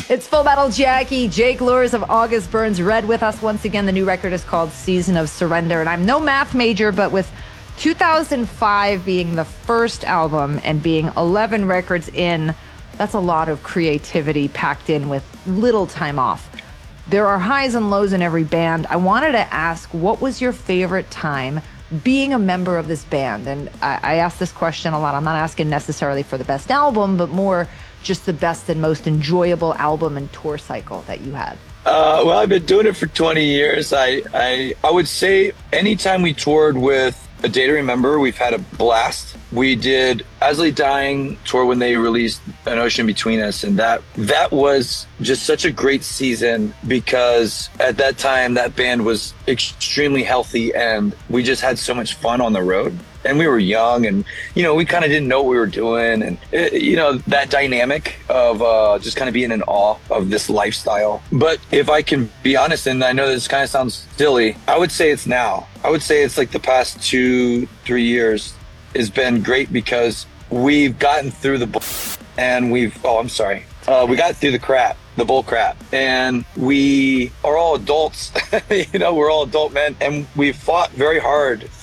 It's Full Metal Jackie. Jake Luhrs of August Burns Red with us once again. The new record is called Season of Surrender. And I'm no math major, but with 2005 being the first album and being 11 records in, that's a lot of creativity packed in with little time off. There are highs and lows in every band. I wanted to ask, what was your favorite time being a member of this band? And I ask this question a lot. I'm not asking necessarily for the best album, but more just the best and most enjoyable album and tour cycle that you had. Well, I've been doing it for 20 years. I would say anytime we toured with A Day to Remember, we've had a blast. We did As I Lay Dying tour when they released An Ocean Between Us, and that was just such a great season because at that time that band was extremely healthy and we just had so much fun on the road. And we were young and, we kind of didn't know what we were doing. And, that dynamic of just kind of being in awe of this lifestyle. But if I can be honest, and I know this kind of sounds silly, I would say it's now. I would say it's like the past 2-3 years has been great because we've gotten through the we got through the bull crap, and we are all adults. We're all adult men, and we fought very hard